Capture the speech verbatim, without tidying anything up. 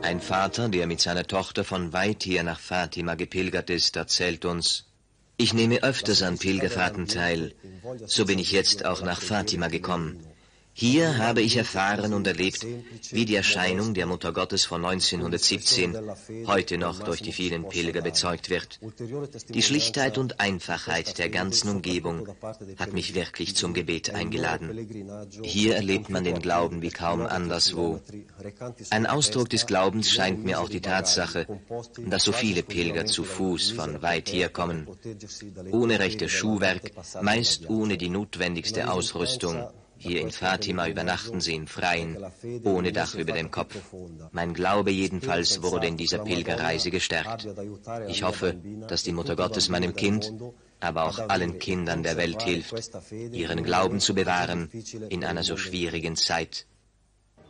Ein Vater, der mit seiner Tochter von weit her nach Fatima gepilgert ist, erzählt uns: Ich nehme öfters an Pilgerfahrten teil, so bin ich jetzt auch nach Fatima gekommen. Hier habe ich erfahren und erlebt, wie die Erscheinung der Mutter Gottes von neunzehnhundertsiebzehn heute noch durch die vielen Pilger bezeugt wird. Die Schlichtheit und Einfachheit der ganzen Umgebung hat mich wirklich zum Gebet eingeladen. Hier erlebt man den Glauben wie kaum anderswo. Ein Ausdruck des Glaubens scheint mir auch die Tatsache, dass so viele Pilger zu Fuß von weit her kommen, ohne rechtes Schuhwerk, meist ohne die notwendigste Ausrüstung. Hier in Fatima übernachten sie im Freien, ohne Dach über dem Kopf. Mein Glaube jedenfalls wurde in dieser Pilgerreise gestärkt. Ich hoffe, dass die Mutter Gottes meinem Kind, aber auch allen Kindern der Welt hilft, ihren Glauben zu bewahren in einer so schwierigen Zeit